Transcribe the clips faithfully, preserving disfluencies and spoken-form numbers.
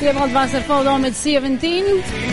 Ewald Wasserval daar met zeventien.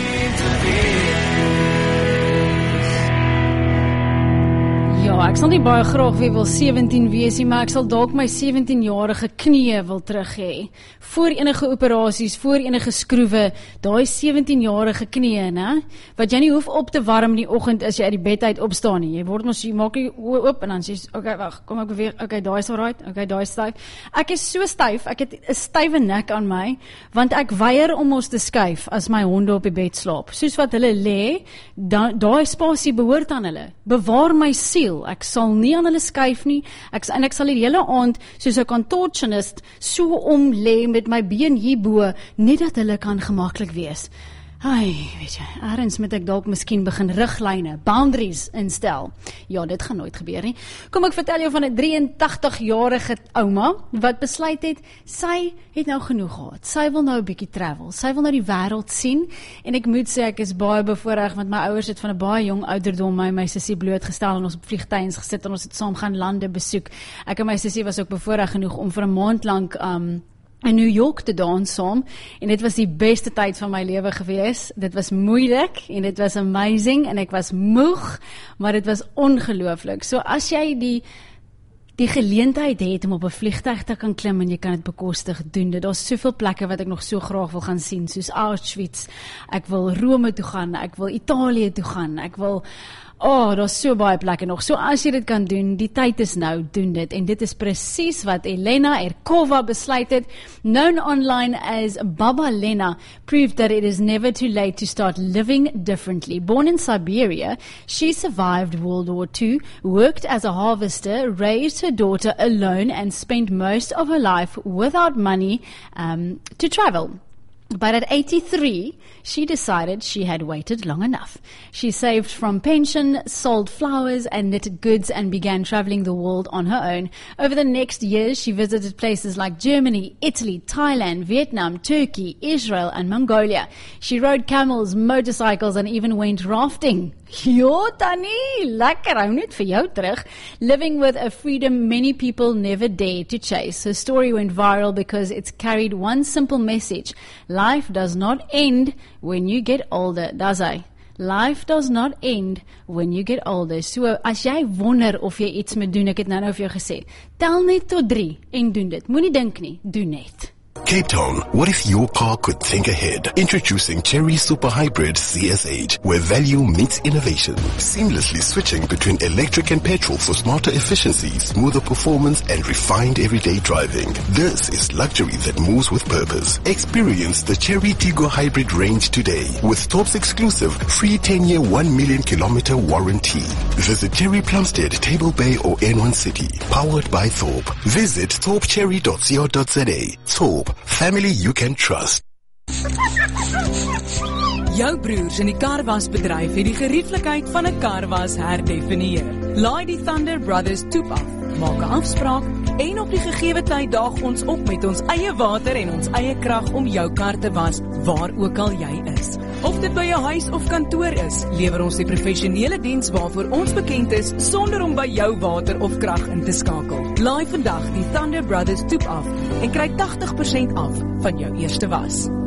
Ja, ek sal nie baie graag weer wil zeventien wees nie, maar ek sal dalk my zeventienjarige knieë wil terug hê. Voor enige operasies, voor enige skroewe, daai zeventienjarige knieë, né? Wat jy nie hoef op te warm in die oggend as jy uit die bed uit opstaan nie. Jy word mos, jy maak jy oë oop en dan sê jy, okay, wag, kom ek beweeg, okay, daai is alright, okay, daai is styf. Ek is so styf, ek het 'n stywe nek aan my, want ek weier om ons te skuif as my honde op die bed slaap. Soos wat hulle lê, daai spasie behoort aan hulle. Bewaar my siel. Ek sal nie aan hulle skuif nie, ek, en ek sal die hele aand, soos 'n contortionist, so om lê met my been hierbo, net dat hulle kan gemaklik wees. Ai, weet jy, ergens moet ek dalk miskien begin riglyne, boundaries instel. Ja, dit gaan nooit gebeur nie. Kom ek vertel jou van 'n drieëntagtig-jarige ouma, wat besluit het, sy het nou genoeg gehad. Sy wil nou 'n bietjie travel, sy wil nou die wêreld sien, en ek moet sê, ek is baie bevoorreg, want my ouers het van 'n baie jong ouderdom my en my sussie blootgestel, en ons op vliegtuie gesit, en ons het saam gaan lande besoek. Ek en my sussie was ook bevoorreg genoeg om vir 'n maand lank, um, in New York te dans saam, en dit was die beste tyd van my lewe gewees. Dit was moeilik, en dit was amazing, en ek was moeg, maar dit was ongelooflik. So as jy die die geleentheid het om op 'n vliegtuig te kan klim, en jy kan dit bekostig, doen dit. Daar's soveel plekke wat ek nog so graag wil gaan sien, soos Auschwitz, ek wil Rome toe gaan, ek wil Italië toe gaan, ek wil Oh, daar's so baie plekke nog. So as jy dit kan doen, die tyd is nou, doen dit. En dit is presies wat Elena Erkova besluit het. Known online as Baba Lena, proved that it is never too late to start living differently. Born in Siberia, she survived World War Two, worked as a harvester, raised her daughter alone, and spent most of her life without money um, to travel. But at eighty-three, she decided she had waited long enough. She saved from pension, sold flowers and knitted goods, and began traveling the world on her own. Over the next years, she visited places like Germany, Italy, Thailand, Vietnam, Turkey, Israel, and Mongolia. She rode camels, motorcycles, and even went rafting. Jo, Tannie, lekker, hou net vir jou terug. Living with a freedom many people never dared to chase. Her story went viral because it's carried one simple message. Life does not end when you get older, does it? Life does not end when you get older. So, as jy wonder of jy iets moet doen, ek het nou nou vir jou gesê, tel net tot drie en doen dit. Moenie dink nie, doen net. Cape Town, what if your car could think ahead? Introducing Chery Super Hybrid C S H, where value meets innovation. Seamlessly switching between electric and petrol for smarter efficiency, smoother performance, and refined everyday driving. This is luxury that moves with purpose. Experience the Chery Tiggo Hybrid range today with Thorpe's exclusive free ten-year one million kilometer warranty. Visit Chery Plumstead, Table Bay, or N one City. Powered by Thorpe. Visit thorpe cherry dot co dot za. Thorpe. Family you can trust. Jou broers in die karwasbedryf het die gerieflikheid van 'n karwas herdefinieer. Laai die Thunder Brothers toep af, maak 'n afspraak en op die gegeewe tyd daag ons op met ons eie water en ons eie krag om jou kar te was waar ook al jy is. Of dit by jou huis of kantoor is, lewer ons die professionele diens waarvoor ons bekend is sonder om by jou water of krag in te skakel. Laai vandag die Thunder Brothers toep af en kry tachtig persent af van jou eerste was.